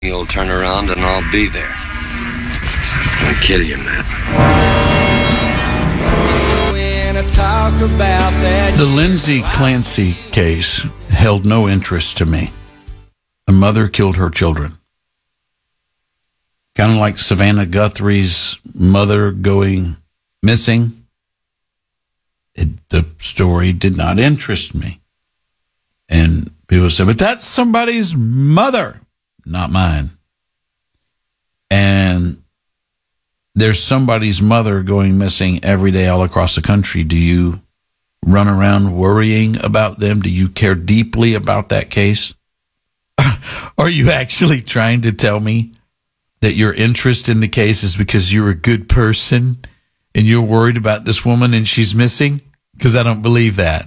You'll turn around and I'll be there. I'll kill you, man. The Lindsay Clancy case held no interest to me. A mother killed her children. Kind of like Savannah Guthrie's mother going missing. The story did not interest me. And people say, but that's somebody's mother. Not mine. And there's somebody's mother going missing every day all across the country. Do you run around worrying about them? Do you care deeply about that case? Are you actually trying to tell me that your interest in the case is because you're a good person and you're worried about this woman and she's missing? Because I don't believe that.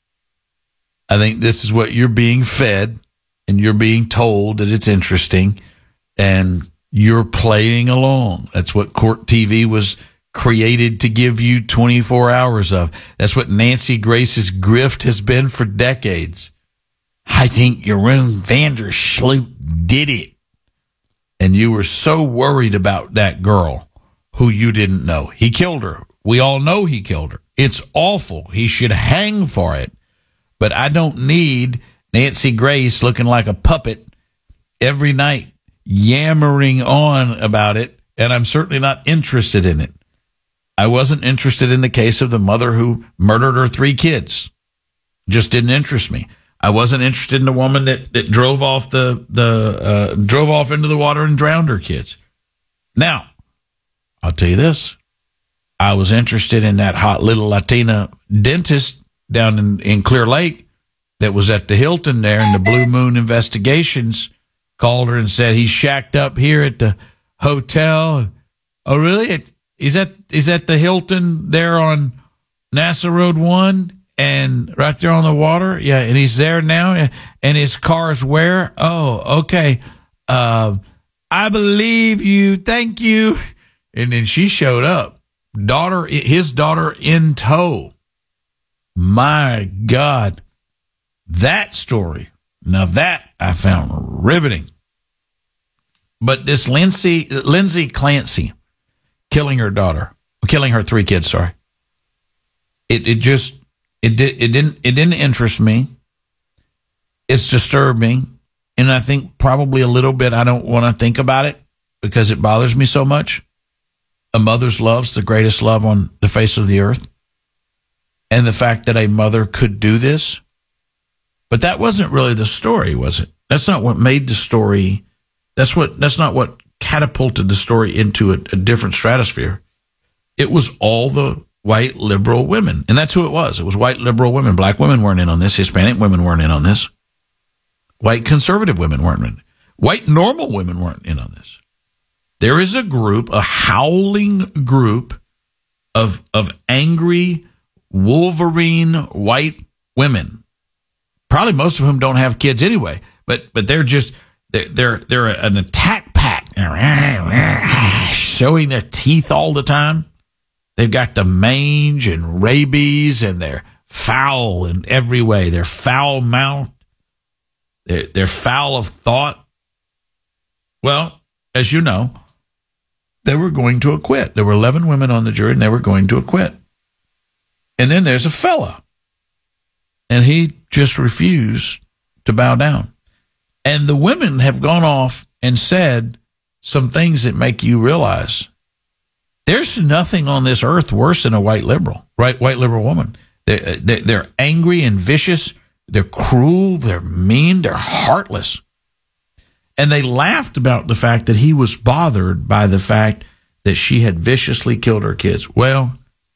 I think this is what you're being fed, and you're being told that it's interesting, and you're playing along. That's what Court TV was created to give you 24 hours of. That's what Nancy Grace's grift has been for decades. I think Jeroen Vandersloot did it. And you were so worried about that girl who you didn't know. He killed her. We all know he killed her. It's awful. He should hang for it. But I don't need Nancy Grace looking like a puppet every night, yammering on about it, and I'm certainly not interested in it. I wasn't interested in the case of the mother who murdered her 3 kids. Just didn't interest me. I wasn't interested in the woman that drove off drove off into the water and drowned her kids. Now, I'll tell you this. I was interested in that hot little Latina dentist down in Clear Lake that was at the Hilton there, and the Blue Moon Investigations called her and said he's shacked up here at the hotel. Oh, really? Is that the Hilton there on NASA Road 1 and right there on the water? Yeah, and he's there now, and his car's where? Oh, okay. I believe you. Thank you. And then she showed up. His daughter in tow. My God. That story. Now that I found riveting. But this Lindsay Clancy killing her 3 kids, sorry. It didn't interest me. It's disturbing. And I think probably a little bit I don't want to think about it because it bothers me so much. A mother's love's the greatest love on the face of the earth. And the fact that a mother could do this. But that wasn't really the story, was it? That's not what made the story. That's not what catapulted the story into a different stratosphere. It was all the white liberal women. And that's who it was. It was white liberal women. Black women weren't in on this. Hispanic women weren't in on this. White conservative women weren't in. White normal women weren't in on this. There is a group, a howling group of angry Wolverine white women. Probably most of whom don't have kids anyway, but they're an attack pack, showing their teeth all the time. They've got the mange and rabies, and they're foul in every way. They're foul mouthed. They're foul of thought. Well, as you know, they were going to acquit. There were 11 women on the jury, and they were going to acquit. And then there's a fella, and he just refused to bow down. And the women have gone off and said some things that make you realize there's nothing on this earth worse than a white liberal woman. They're angry and vicious. They're cruel. They're mean. They're heartless. And they laughed about the fact that he was bothered by the fact that she had viciously killed her kids. Well,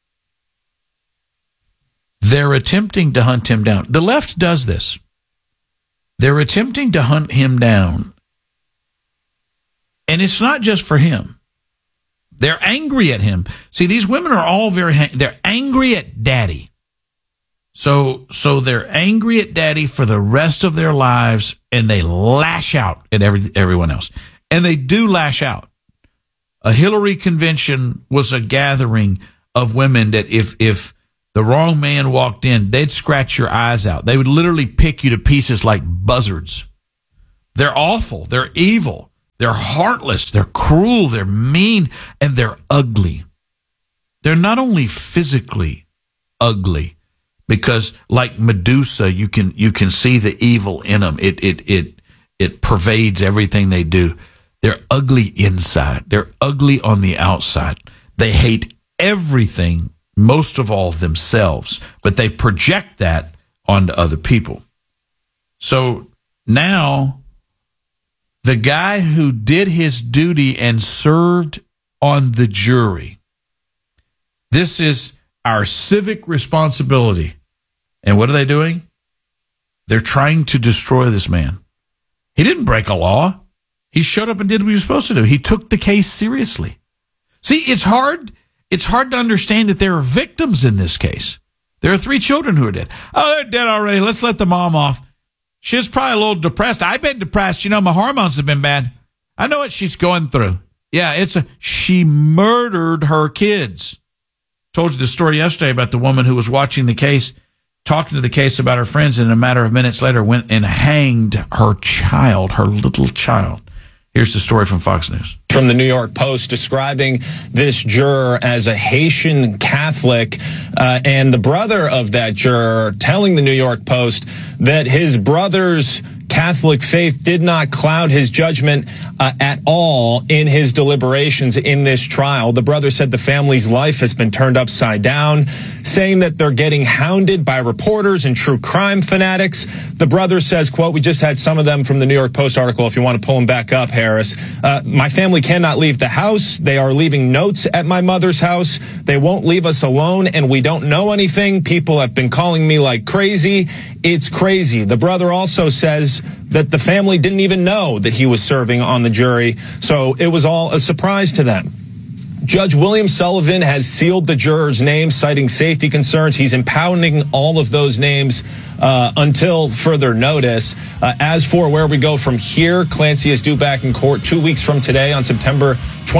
they're attempting to hunt him down. The left does this. They're attempting to hunt him down. And it's not just for him. They're angry at him. See, these women are all they're angry at daddy. So they're angry at daddy for the rest of their lives, and they lash out at everyone else. And they do lash out. A Hillary convention was a gathering of women that if the wrong man walked in, they'd scratch your eyes out. They would literally pick you to pieces like buzzards. They're awful. They're evil. They're heartless, they're cruel, they're mean, and they're ugly. They're not only physically ugly, because like Medusa, you can see the evil in them. It pervades everything they do. They're ugly inside. They're ugly on the outside. They hate everything, most of all themselves, but they project that onto other people. So now, the guy who did his duty and served on the jury, this is our civic responsibility. And what are they doing? They're trying to destroy this man. He didn't break a law. He showed up and did what he was supposed to do. He took the case seriously. See, it's hard to understand that there are victims in this case. There are 3 children who are dead. Oh, they're dead already. Let's let the mom off. She's probably a little depressed. I've been depressed. My hormones have been bad. I know what she's going through. Yeah, she murdered her kids. Told you the story yesterday about the woman who was watching the case, talking to the case about her friends, and a matter of minutes later went and hanged her child, her little child. Here's the story from Fox News. From the New York Post, describing this juror as a Haitian Catholic, and the brother of that juror telling the New York Post that his brother's Catholic faith did not cloud his judgment at all in his deliberations in this trial. The brother said the family's life has been turned upside down, saying that they're getting hounded by reporters and true crime fanatics. The brother says, quote, we just had some of them from the New York Post article, if you want to pull them back up, Harris. My family cannot leave the house. They are leaving notes at my mother's house. They won't leave us alone, and we don't know anything. People have been calling me like crazy. It's crazy. The brother also says that the family didn't even know that he was serving on the jury, so it was all a surprise to them. Judge William Sullivan has sealed the jurors' names, citing safety concerns. He's impounding all of those names until further notice. As for where we go from here, Clancy is due back in court 2 weeks from today on September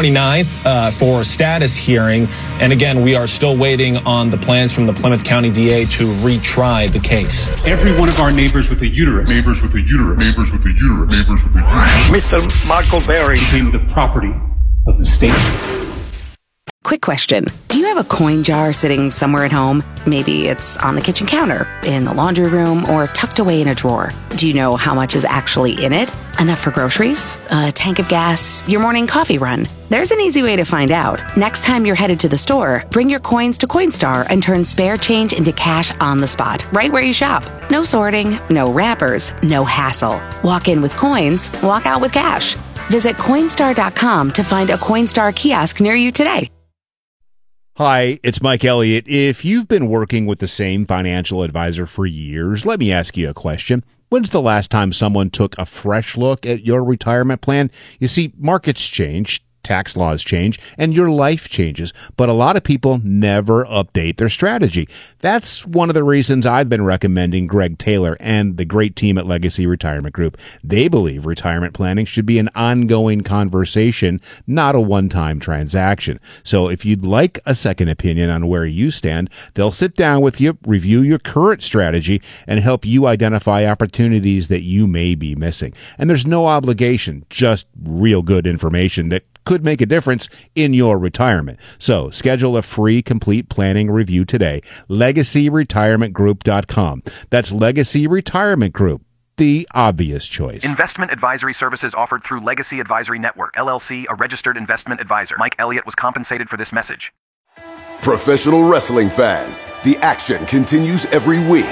29th for a status hearing. And again, we are still waiting on the plans from the Plymouth County DA to retry the case. Every one of our neighbors with a uterus. Mr. Michael Berry became the property of the state. Quick question. Do you have a coin jar sitting somewhere at home? Maybe it's on the kitchen counter, in the laundry room, or tucked away in a drawer. Do you know how much is actually in it? Enough for groceries? A tank of gas? Your morning coffee run? There's an easy way to find out. Next time you're headed to the store, bring your coins to Coinstar and turn spare change into cash on the spot, right where you shop. No sorting, no wrappers, no hassle. Walk in with coins, walk out with cash. Visit Coinstar.com to find a Coinstar kiosk near you today. Hi, it's Mike Elliott. If you've been working with the same financial advisor for years, let me ask you a question. When's the last time someone took a fresh look at your retirement plan? You see, markets change, tax laws change, and your life changes, but a lot of people never update their strategy. That's one of the reasons I've been recommending Greg Taylor and the great team at Legacy Retirement Group. They believe retirement planning should be an ongoing conversation, not a one-time transaction. So if you'd like a second opinion on where you stand, they'll sit down with you, review your current strategy, and help you identify opportunities that you may be missing. And there's no obligation, just real good information that could make a difference in your retirement. So schedule a free complete planning review today. LegacyRetirementGroup.com. That's Legacy Retirement Group, the obvious choice. Investment advisory services offered through Legacy Advisory Network, LLC, a registered investment advisor. Mike Elliott was compensated for this message. Professional wrestling fans, the action continues every week.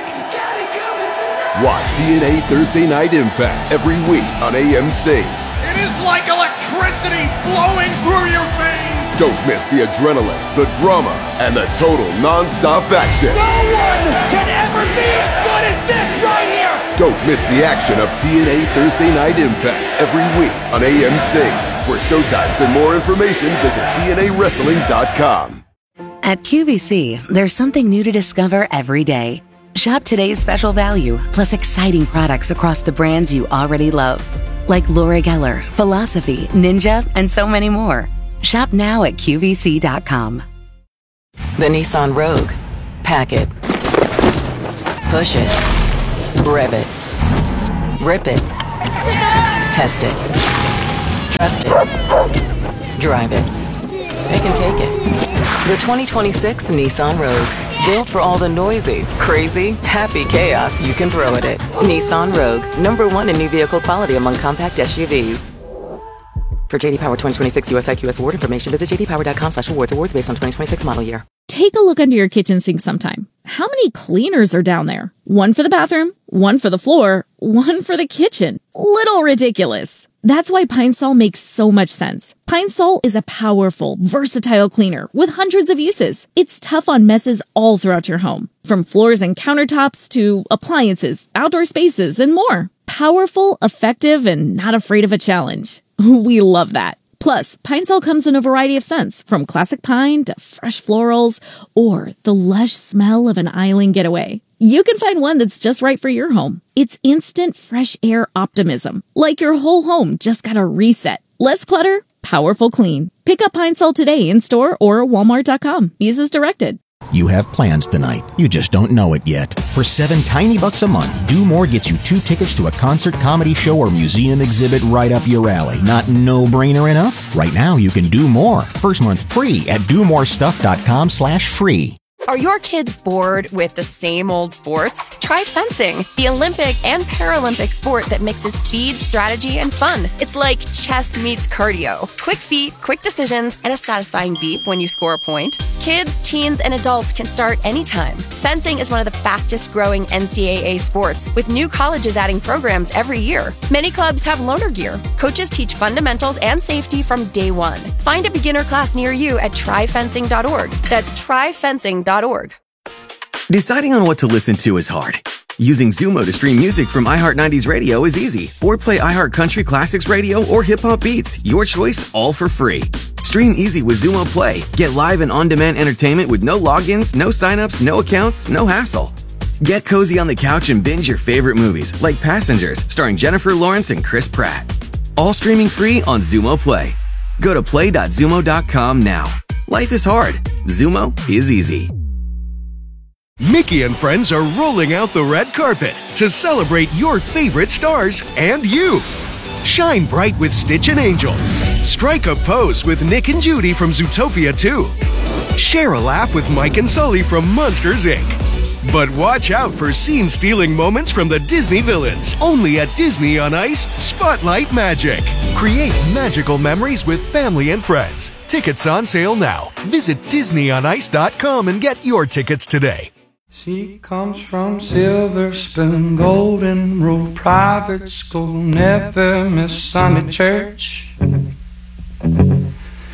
Watch TNA Thursday Night Impact every week on AMC. It is like electricity flowing through your veins. Don't miss the adrenaline, the drama, and the total non-stop action. No one can ever be as good as this right here. Don't miss the action of TNA Thursday Night Impact every week on AMC. For showtimes and more information, visit TNAWrestling.com. At QVC, there's something new to discover every day. Shop today's special value, plus exciting products across the brands you already love. Like Laura Geller, Philosophy, Ninja, and so many more. Shop now at QVC.com. The Nissan Rogue. Pack it. Push it. Rev it. Rip it. Test it. Trust it. Drive it. They can take it. The 2026 Nissan Rogue. Built for all the noisy, crazy, happy chaos you can throw at it. Nissan Rogue. #1 in new vehicle quality among compact SUVs. For JD Power 2026 US IQS award information, visit jdpower.com/awards. Awards based on 2026 model year. Take a look under your kitchen sink sometime. How many cleaners are down there? One for the bathroom, one for the floor, one for the kitchen. Little ridiculous. That's why Pine Sol makes so much sense. Pine Sol is a powerful, versatile cleaner with hundreds of uses. It's tough on messes all throughout your home, from floors and countertops to appliances, outdoor spaces, and more. Powerful, effective, and not afraid of a challenge. We love that. Plus, Pine Sol comes in a variety of scents, from classic pine to fresh florals, or the lush smell of an island getaway. You can find one that's just right for your home. It's instant fresh air optimism, like your whole home just got a reset. Less clutter, powerful clean. Pick up Pine Sol today in store or walmart.com. Use as directed. You have plans tonight. You just don't know it yet. For $7 tiny bucks a month, Do More gets you 2 tickets to a concert, comedy show, or museum exhibit right up your alley. Not no-brainer enough? Right now, you can do more. First month free at domorestuff.com/free. Are your kids bored with the same old sports? Try fencing, the Olympic and Paralympic sport that mixes speed, strategy, and fun. It's like chess meets cardio. Quick feet, quick decisions, and a satisfying beep when you score a point. Kids, teens, and adults can start anytime. Fencing is one of the fastest growing NCAA sports, with new colleges adding programs every year. Many clubs have loaner gear. Coaches teach fundamentals and safety from day one. Find a beginner class near you at tryfencing.org. That's tryfencing.org. Deciding on what to listen to is hard. Using Zumo to stream music from iHeart 90s Radio is easy. Or play iHeart Country Classics Radio or Hip Hop Beats. Your choice, all for free. Stream easy with Zumo Play. Get live and on-demand entertainment with no logins, no signups, no accounts, no hassle. Get cozy on the couch and binge your favorite movies, like Passengers, starring Jennifer Lawrence and Chris Pratt. All streaming free on Zumo Play. Go to play.zumo.com now. Life is hard. Zumo is easy. Mickey and friends are rolling out the red carpet to celebrate your favorite stars and you. Shine bright with Stitch and Angel. Strike a pose with Nick and Judy from Zootopia 2. Share a laugh with Mike and Sully from Monsters, Inc. But watch out for scene-stealing moments from the Disney villains. Only at Disney on Ice, Spotlight Magic. Create magical memories with family and friends. Tickets on sale now. Visit DisneyOnIce.com and get your tickets today. She comes from Silver Spoon, Golden Rule Private School, never miss Sunday church.